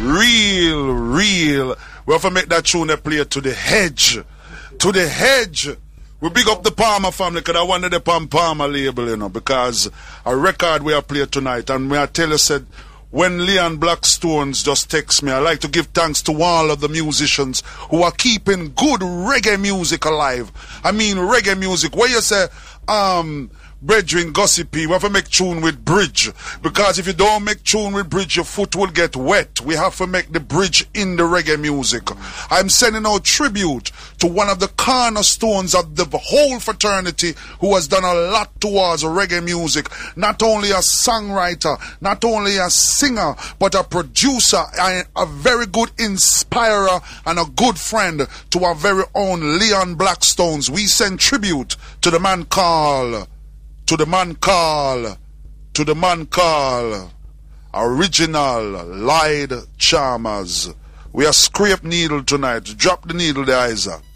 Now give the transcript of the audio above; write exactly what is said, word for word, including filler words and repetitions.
Real, real. We have to make that tune that play to the hedge. To the hedge. We big up the Palmer family because I wanted the Pam Palmer label, you know, because a record we are playing tonight. And may I tell you, said, when Leon Blackstones just text me, I like to give thanks to all of the musicians who are keeping good reggae music alive. I mean reggae music. Where you say, um, brethren, gossipy, we have to make tune with bridge. Because if you don't make tune with bridge, your foot will get wet. We have to make the bridge in the reggae music. I'm sending out tribute to one of the cornerstones of the whole fraternity who has done a lot towards reggae music. Not only a songwriter, not only a singer, but a producer, and a very good inspirer and a good friend to our very own Leon Blackstones. We send tribute to the man called To the man call, to the man call, Original Lied Charmers. We are scrape needle tonight. Drop the needle there, Isaac.